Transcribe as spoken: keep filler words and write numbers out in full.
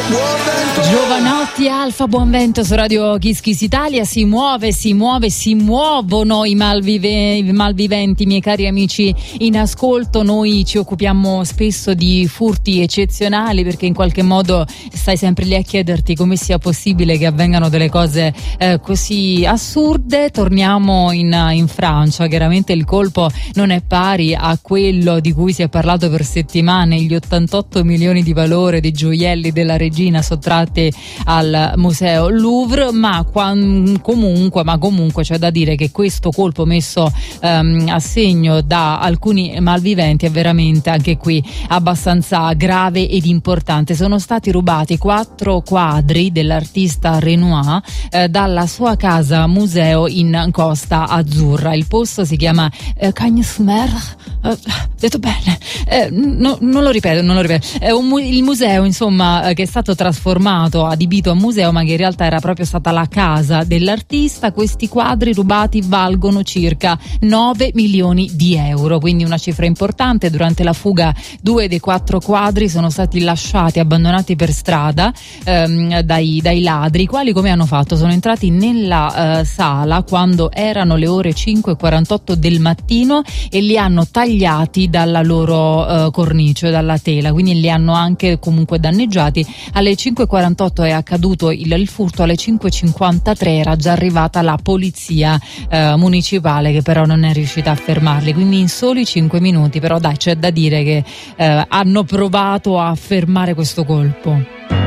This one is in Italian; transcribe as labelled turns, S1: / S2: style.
S1: Giovanotti, Alfa, buon vento su Radio Kiss Kiss Italia. Si muove, si muove, si muovono i, malvive- i malviventi, miei cari amici in ascolto. Noi ci occupiamo spesso di furti eccezionali, perché in qualche modo stai sempre lì a chiederti come sia possibile che avvengano delle cose eh, così assurde. Torniamo in, in Francia. Chiaramente il colpo non è pari a quello di cui si è parlato per settimane, gli ottantotto milioni di valore dei gioielli della regina sottratti al museo Louvre, ma quan, comunque ma comunque c'è da dire che questo colpo messo um, a segno da alcuni malviventi è veramente anche qui abbastanza grave ed importante. Sono stati rubati quattro quadri dell'artista Renoir eh, dalla sua casa museo in Costa Azzurra. Il posto si chiama eh, Cagnes-Mer, eh, detto bene, eh, no, non lo ripeto, non lo ripeto. È un mu- il museo, insomma, eh, che è stato trasformato, adibito a museo, ma che in realtà era proprio stata la casa dell'artista. Questi quadri rubati valgono circa nove milioni di euro, quindi una cifra importante. Durante la fuga due dei quattro quadri sono stati lasciati abbandonati per strada ehm, dai, dai ladri, i quali come hanno fatto? Sono entrati nella eh, sala quando erano le ore cinque e quarantotto del mattino e li hanno tagliati dalla loro eh, cornice, dalla tela, quindi li hanno anche comunque danneggiati. Alle cinque e quarantotto è accaduto il, il furto, alle cinque e cinquantatré era già arrivata la polizia eh, municipale, che però non è riuscita a fermarli, quindi in soli cinque minuti. Però dai, c'è da dire che eh, hanno provato a fermare questo colpo.